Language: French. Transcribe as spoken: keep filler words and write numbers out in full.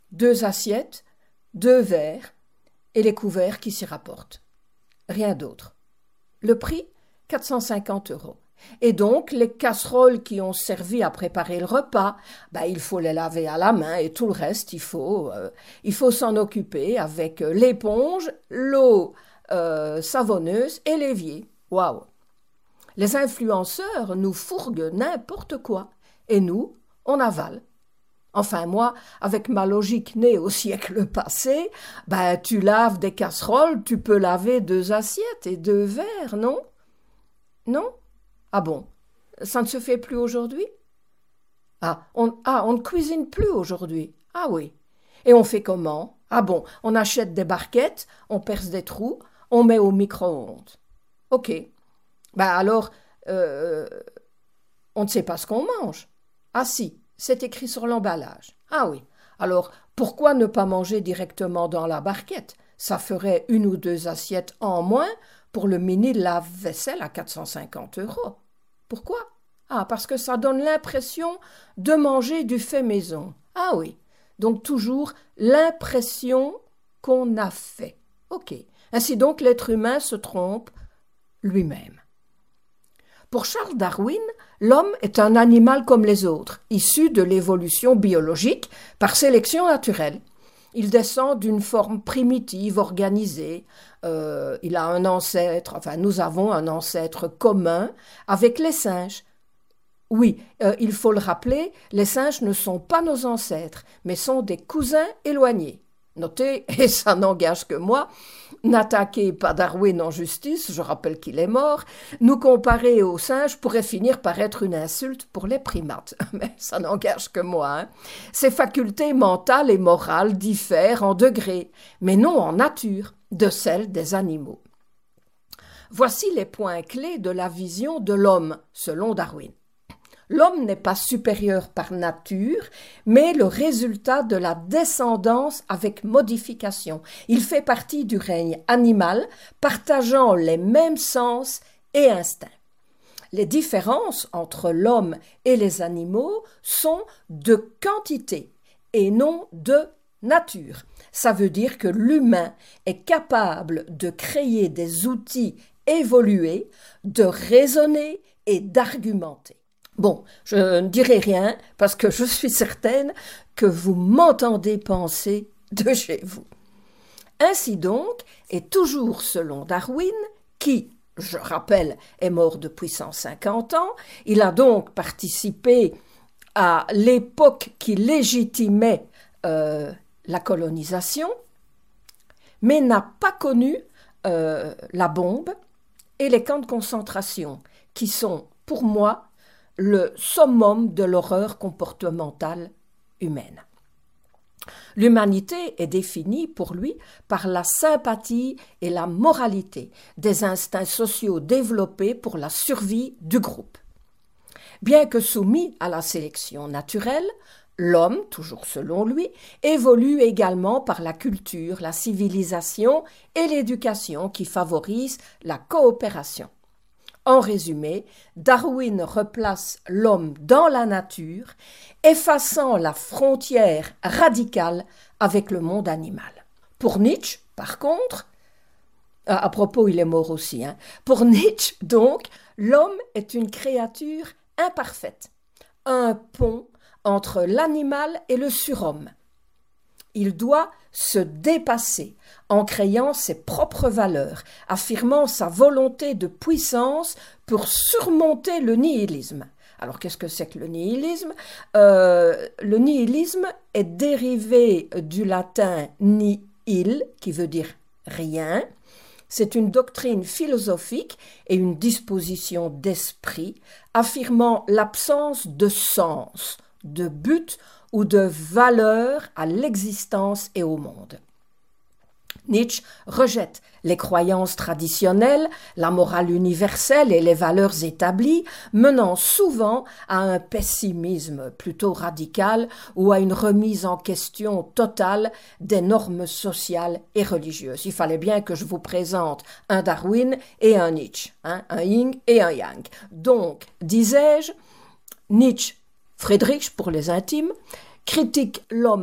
deux assiettes, deux verres et les couverts qui s'y rapportent. Rien d'autre. Le prix, quatre cent cinquante euros. Et donc, les casseroles qui ont servi à préparer le repas, ben, il faut les laver à la main et tout le reste, il faut, euh, il faut s'en occuper avec l'éponge, l'eau euh, savonneuse et l'évier. Waouh! Les influenceurs nous fourguent n'importe quoi et nous, on avale. Enfin, moi, avec ma logique née au siècle passé, ben, tu laves des casseroles, tu peux laver deux assiettes et deux verres, non? Non? Ah bon, ça ne se fait plus aujourd'hui? Ah, on, ah, on ne cuisine plus aujourd'hui. Ah oui. Et on fait comment? Ah bon, on achète des barquettes, on perce des trous, on met au micro-ondes. Ok. Ben alors, euh, on ne sait pas ce qu'on mange. Ah si, c'est écrit sur l'emballage. Ah oui. Alors, pourquoi ne pas manger directement dans la barquette? Ça ferait une ou deux assiettes en moins pour le mini lave-vaisselle à quatre cent cinquante euros. Pourquoi? Ah, parce que ça donne l'impression de manger du fait maison. Ah oui, donc toujours l'impression qu'on a fait. Ok, ainsi donc l'être humain se trompe lui-même. Pour Charles Darwin, l'homme est un animal comme les autres, issu de l'évolution biologique par sélection naturelle. Il descend d'une forme primitive, organisée. Euh, il a un ancêtre, enfin nous avons un ancêtre commun avec les singes. Oui, euh, il faut le rappeler, les singes ne sont pas nos ancêtres, mais sont des cousins éloignés. Notez, et ça n'engage que moi, n'attaquez pas Darwin en justice, je rappelle qu'il est mort, nous comparer aux singes pourrait finir par être une insulte pour les primates, mais ça n'engage que moi. Hein. Ses facultés mentales et morales diffèrent en degrés, mais non en nature, de celles des animaux. Voici les points clés de la vision de l'homme, selon Darwin. L'homme n'est pas supérieur par nature, mais le résultat de la descendance avec modification. Il fait partie du règne animal, partageant les mêmes sens et instincts. Les différences entre l'homme et les animaux sont de quantité et non de nature. Ça veut dire que l'humain est capable de créer des outils évolués, de raisonner et d'argumenter. Bon, je ne dirai rien parce que je suis certaine que vous m'entendez penser de chez vous. Ainsi donc, et toujours selon Darwin, qui, je rappelle, est mort depuis cent cinquante ans, il a donc participé à l'époque qui légitimait euh, la colonisation, mais n'a pas connu euh, la bombe et les camps de concentration, qui sont, pour moi, le summum de l'horreur comportementale humaine. L'humanité est définie pour lui par la sympathie et la moralité, des instincts sociaux développés pour la survie du groupe. Bien que soumis à la sélection naturelle, l'homme, toujours selon lui, évolue également par la culture, la civilisation et l'éducation qui favorisent la coopération. En résumé, Darwin replace l'homme dans la nature, effaçant la frontière radicale avec le monde animal. Pour Nietzsche, par contre, à propos, il est mort aussi, hein, pour Nietzsche, donc, l'homme est une créature imparfaite, un pont entre l'animal et le surhomme. Il doit se dépasser en créant ses propres valeurs, affirmant sa volonté de puissance pour surmonter le nihilisme. Alors, qu'est-ce que c'est que le nihilisme ? euh, Le nihilisme est dérivé du latin nihil, qui veut dire rien. C'est une doctrine philosophique et une disposition d'esprit affirmant l'absence de sens, de but ou de valeur à l'existence et au monde. Nietzsche rejette les croyances traditionnelles, la morale universelle et les valeurs établies, menant souvent à un pessimisme plutôt radical ou à une remise en question totale des normes sociales et religieuses. Il fallait bien que je vous présente un Darwin et un Nietzsche, hein, un yin et un yang. Donc, disais-je, Nietzsche, Friedrich pour les intimes, critique l'homme